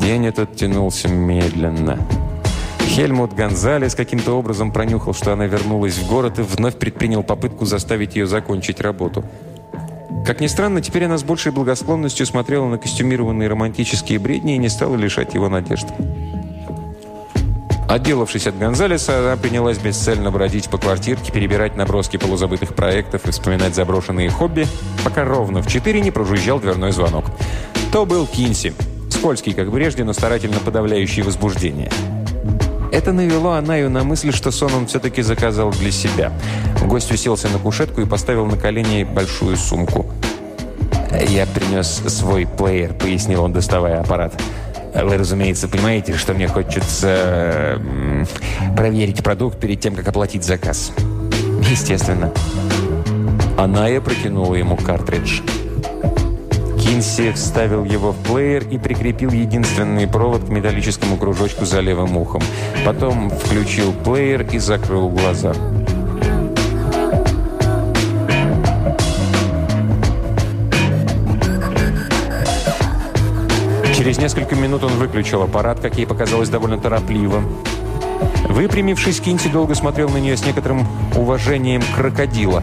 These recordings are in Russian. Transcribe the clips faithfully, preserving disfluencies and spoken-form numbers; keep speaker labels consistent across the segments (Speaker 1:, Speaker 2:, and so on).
Speaker 1: День этот тянулся медленно. Хельмут Гонзалес каким-то образом пронюхал, что она вернулась в город, и вновь предпринял попытку заставить ее закончить работу. Как ни странно, теперь она с большей благосклонностью смотрела на костюмированные романтические бредни и не стала лишать его надежд. Отделавшись от Гонзалеса, она принялась бесцельно бродить по квартирке, перебирать наброски полузабытых проектов и вспоминать заброшенные хобби, пока ровно в четыре не прожужжал дверной звонок. То был Кинси, скользкий, как прежде, но старательно подавляющий возбуждение. Это навело Анаю на мысль, что сон он все-таки заказал для себя. Гость уселся на кушетку и поставил на колени большую сумку. «Я принес свой плеер», — пояснил он, доставая аппарат. «Вы, разумеется, понимаете, что мне хочется проверить продукт перед тем, как оплатить заказ». «Естественно». Аная протянула ему картридж. Кинси вставил его в плеер и прикрепил единственный провод к металлическому кружочку за левым ухом. Потом включил плеер и закрыл глаза. Через несколько минут он выключил аппарат, как ей показалось, довольно торопливо. Выпрямившись, Кинси долго смотрел на нее с некоторым уважением крокодила.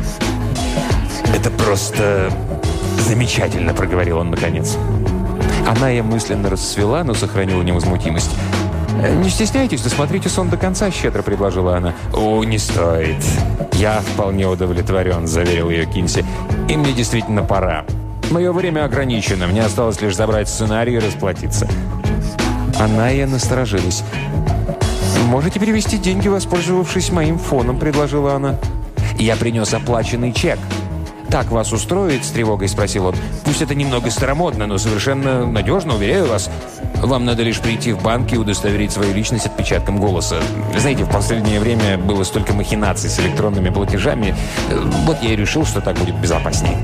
Speaker 1: «Это просто замечательно», — проговорил он наконец. Она ей мысленно расцвела, но сохранила невозмутимость. «Не стесняйтесь, досмотрите сон до конца», — щедро предложила она. «О, не стоит. Я вполне удовлетворен», — заверил ее Кинси. «И мне действительно пора. Мое время ограничено. Мне осталось лишь забрать сценарий и расплатиться». Аная насторожилась. «Можете перевести деньги, воспользовавшись моим фоном», — предложила она. «Я принес оплаченный чек». «Так вас устроит?» – с тревогой спросил он. «Пусть это немного старомодно, но совершенно надежно, уверяю вас. Вам надо лишь прийти в банк и удостоверить свою личность отпечатком голоса. Знаете, в последнее время было столько махинаций с электронными платежами. Вот я и решил, что так будет безопаснее».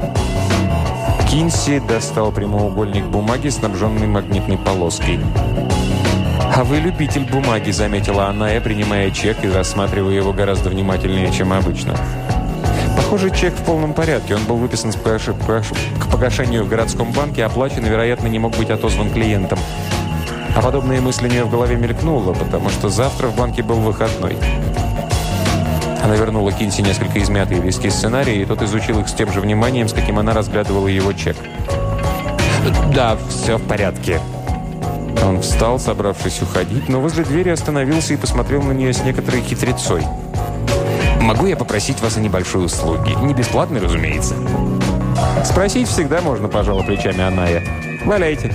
Speaker 1: Кинси достал прямоугольник бумаги, снабженный магнитной полоской. «А вы любитель бумаги», – заметила она, принимая чек и рассматривая его гораздо внимательнее, чем обычно. Похоже, чек в полном порядке. Он был выписан к погашению в городском банке, оплачен и, вероятно, не мог быть отозван клиентам. А подобная мысль у нее в голове мелькнула, потому что завтра в банке был выходной. Она вернула Кинси несколько измятые листки сценария, и тот изучил их с тем же вниманием, с каким она разглядывала его чек. «Да, все в порядке». Он встал, собравшись уходить, но возле двери остановился и посмотрел на нее с некоторой хитрецой. «Могу я попросить вас о небольшой услуге? Не бесплатной, разумеется». «Спросить всегда можно», – пожала плечами Аная. «Валяйте».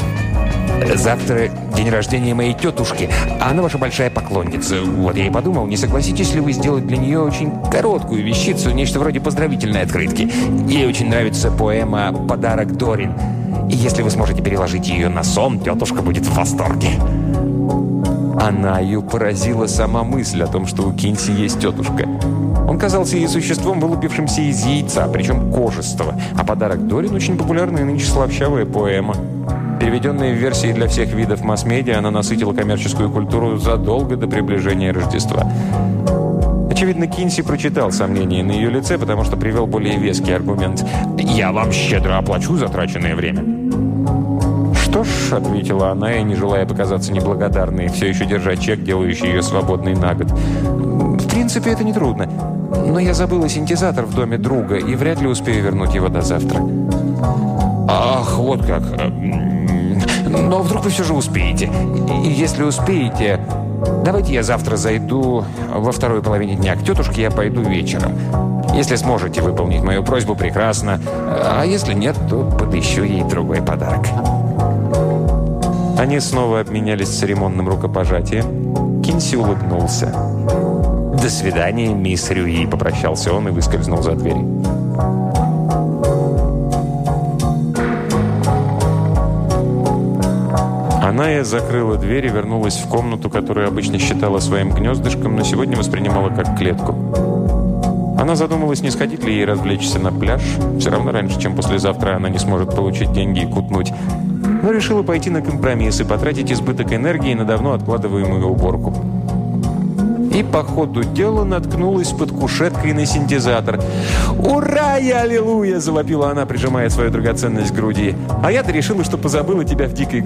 Speaker 1: «Завтра день рождения моей тетушки, а она ваша большая поклонница. Вот я и подумал, не согласитесь ли вы сделать для нее очень короткую вещицу, нечто вроде поздравительной открытки. Ей очень нравится поэма «Подарок Дорин». И если вы сможете переложить ее на сон, тетушка будет в восторге». Анаю поразила сама мысль о том, что у Кинси есть тетушка. Он казался ей существом, вылупившимся из яйца, причем кожистого. А «Подарок Дорин» очень популярная нынче славщавая поэма. Переведенная в версии для всех видов масс-медиа, она насытила коммерческую культуру задолго до приближения Рождества. Очевидно, Кинси прочитал сомнения на ее лице, потому что привел более веский аргумент. «Я вам щедро оплачу затраченное время». «Что ж», — ответила она, и не желая показаться неблагодарной, все еще держа чек, делающий ее свободной на год. «В принципе, это нетрудно. Но я забыла синтезатор в доме друга, и вряд ли успею вернуть его до завтра». «Ах, вот как. Но вдруг вы все же успеете. И если успеете, давайте я завтра зайду во второй половине дня. К тетушке я пойду вечером. Если сможете выполнить мою просьбу, прекрасно. А если нет, то подыщу ей другой подарок». Они снова обменялись церемонным рукопожатием. Кинси улыбнулся. «До свидания, мисс Рюи», — попрощался он и выскользнул за дверь. Аная закрыла дверь и вернулась в комнату, которую обычно считала своим гнездышком, но сегодня воспринимала как клетку. Она задумалась, не сходить ли ей развлечься на пляж. Все равно раньше, чем послезавтра, она не сможет получить деньги и кутнуть. Но решила пойти на компромисс и потратить избыток энергии на давно откладываемую уборку. И по ходу дела наткнулась под кушеткой на синтезатор. «Ура и аллилуйя!» – завопила она, прижимая свою драгоценность к груди. «А я-то решила, что позабыла тебя в дикой